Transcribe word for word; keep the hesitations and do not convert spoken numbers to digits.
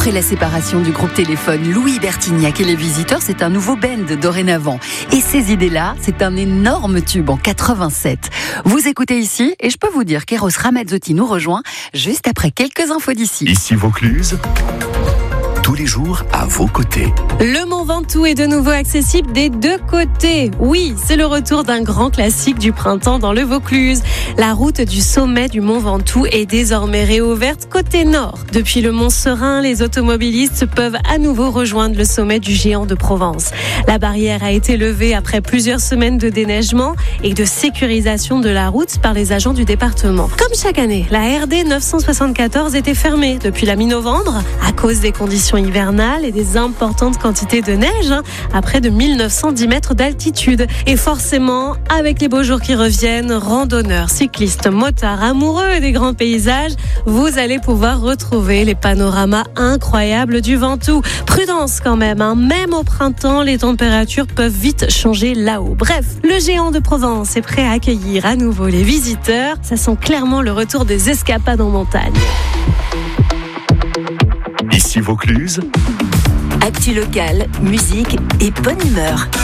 Après la séparation du groupe Téléphone, Louis Bertignac et les Visiteurs, c'est un nouveau band dorénavant. Et ces idées-là, c'est un énorme tube en quatre-vingt-sept. Vous écoutez ici, et je peux vous dire qu'Eros Ramazzotti nous rejoint juste après quelques infos d'ici. Ici Vaucluse, tous les jours à vos côtés. Le Mont Ventoux est de nouveau accessible des deux côtés. Oui, c'est le retour d'un grand classique du printemps dans le Vaucluse. La route du sommet du Mont Ventoux est désormais réouverte côté nord. Depuis le Mont Serein, les automobilistes peuvent à nouveau rejoindre le sommet du Géant de Provence. La barrière a été levée après plusieurs semaines de déneigement et de sécurisation de la route par les agents du département. Comme chaque année, la R D neuf cent soixante-quatorze était fermée depuis la mi-novembre à cause des conditions hivernales et des importantes quantités de neige hein, à près de mille neuf cent dix mètres d'altitude. Et forcément, avec les beaux jours qui reviennent, randonneurs, cyclistes, motards, amoureux des grands paysages, vous allez pouvoir retrouver les panoramas incroyables du Ventoux. Prudence quand même, hein, même au printemps, les températures peuvent vite changer là-haut. Bref, le Géant de Provence est prêt à accueillir à nouveau les visiteurs. Ça sent clairement le retour des escapades en montagne. Ici Vaucluse, Actu locale, musique et bonne humeur.